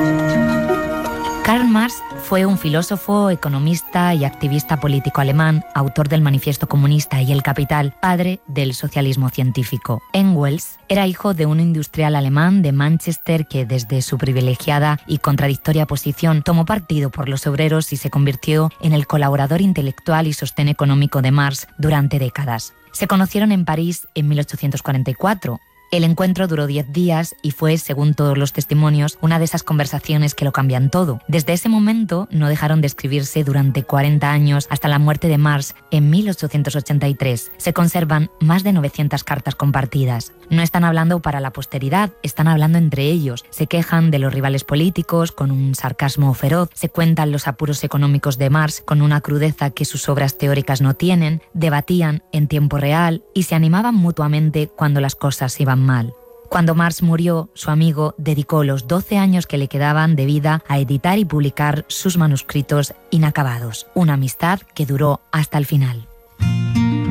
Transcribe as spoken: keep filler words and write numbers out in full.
Karl Marx fue un filósofo, economista y activista político alemán, autor del Manifiesto Comunista y El Capital, padre del socialismo científico. Engels era hijo de un industrial alemán de Manchester que, desde su privilegiada y contradictoria posición, tomó partido por los obreros y se convirtió en el colaborador intelectual y sostén económico de Marx durante décadas. Se conocieron en París en mil ochocientos cuarenta y cuatro. El encuentro duró diez días y fue, según todos los testimonios, una de esas conversaciones que lo cambian todo. Desde ese momento no dejaron de escribirse durante cuarenta años hasta la muerte de Marx en mil ochocientos ochenta y tres. Se conservan más de novecientas cartas compartidas. No están hablando para la posteridad, están hablando entre ellos. Se quejan de los rivales políticos con un sarcasmo feroz, se cuentan los apuros económicos de Marx con una crudeza que sus obras teóricas no tienen, debatían en tiempo real y se animaban mutuamente cuando las cosas iban mal. Cuando Marx murió, su amigo dedicó los doce años que le quedaban de vida a editar y publicar sus manuscritos inacabados, una amistad que duró hasta el final.